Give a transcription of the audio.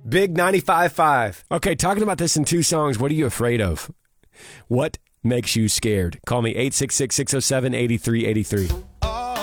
Big 95.5. Okay, talking about this in two songs, what are you afraid of? What makes you scared? Call me 866-607-8383.